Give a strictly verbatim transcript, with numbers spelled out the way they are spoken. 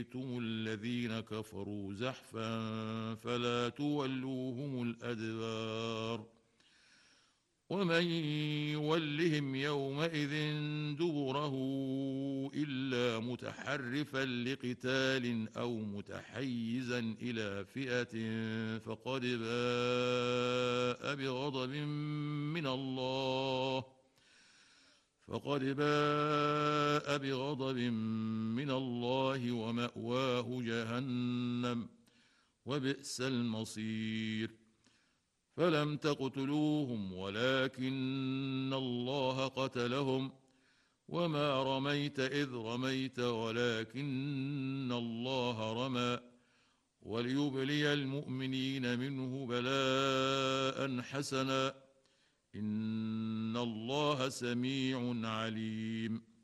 لقيتم الذين كفروا زحفا فلا تولوهم الأدبار ومن يولهم يومئذ دبره إلا متحرفا لقتال أو متحيزا إلى فئة فقد باء بغضب من الله فقد باء بغضب من الله ومأواه جهنم وبئس المصير فلم تقتلوهم ولكن الله قتلهم وما رميت إذ رميت ولكن الله رمى وليبلي المؤمنين منه بلاء حسنا إن الله سميع عليم